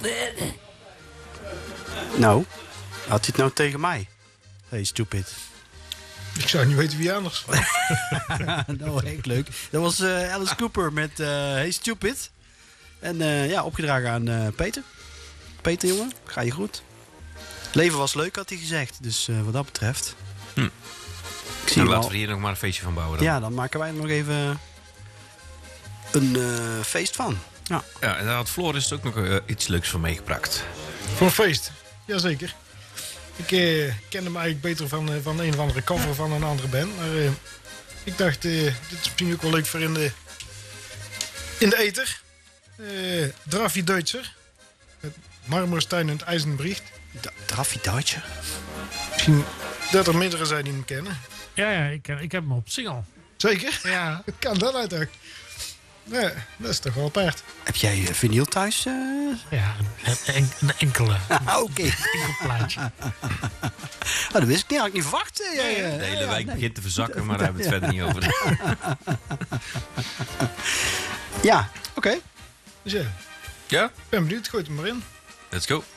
Nou, had hij het nou tegen mij? Hey, stupid. Ik zou niet weten wie anders. Nou, echt leuk. Dat was Alice Cooper met Hey Stupid. En opgedragen aan Peter. Peter, jongen, ga je goed. Leven was leuk, had hij gezegd. Dus wat dat betreft. Ik zie laten we hier nog maar een feestje van bouwen dan. Ja, dan maken wij er nog even een feest van. Ja. Ja, en daar had Floris ook nog iets leuks van meegebracht. Voor een feest. Jazeker. Ik kende hem eigenlijk beter van een of andere cover van een andere band. Maar ik dacht, dit is misschien ook wel leuk voor in de ether. Drafi Deutscher. Met Marmorstein en het Eisenbricht. Drafi Deutscher? Misschien dat er meerdere zijn die hem kennen. Ja, ik heb hem op single. Zeker? Ja. Hoe kan dat uit ook? Ja, dat is toch wel apart. Heb jij vinyl thuis? Ja, een enkele. Oké. Enkel plaatje. Dat wist ik niet, had ik niet verwacht. De hele wijk begint te verzakken, maar daar hebben we het verder niet over. Ja, oké. Dus ja, Ja? ik ben benieuwd. Gooi het er maar in. Let's go.